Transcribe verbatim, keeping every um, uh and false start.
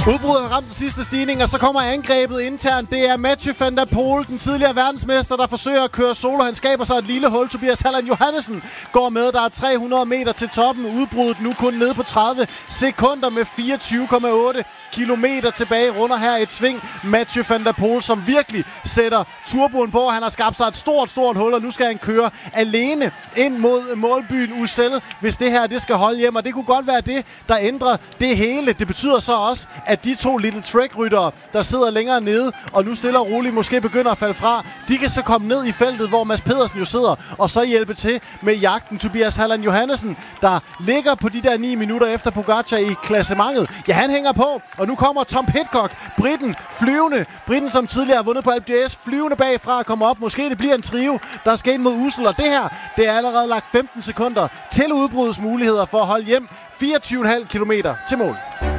Udbruddet ramt den sidste stigning, og så kommer angrebet internt. Det er Mathieu van der Poel, den tidligere verdensmester, der forsøger at køre solo. Han skaber sig et lille hul. Tobias Halland Johannessen går med. Der er tre hundrede meter til toppen. Udbruddet nu kun nede på tredive sekunder med fireogtyve komma otte kilometer tilbage. Runder her et sving. Mathieu van der Poel, som virkelig sætter turboen på. Han har skabt sig et stort, stort hul, og nu skal han køre alene ind mod målbyen Ussel, hvis det her det skal holde hjem. Og det kunne godt være det, der ændrer det hele. Det betyder så også, at de to Little Trek-ryttere, der sidder længere nede, og nu stille og roligt måske begynder at falde fra, de kan så komme ned i feltet, hvor Mads Pedersen jo sidder, og så hjælpe til med jagten. Tobias Halland Johannessen, der ligger på de der ni minutter efter Pogacar i klassementet. Ja, han hænger på, og nu kommer Tom Pidcock, britten, flyvende. Britten, som tidligere har vundet på Alpe d'Huez, flyvende bagfra at komme op. Måske det bliver en trio, der skal ind mod Ussel, og det her, det er allerede lagt femten sekunder til udbruddets muligheder for at holde hjem. fireogtyve komma fem kilometer til mål.